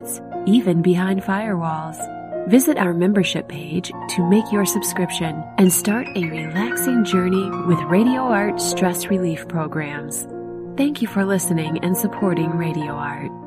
streets, even behind firewalls. Visit our membership page to make your subscription and start a relaxing journey with Radio Art stress relief programs. Thank you for listening and supporting Radio Art.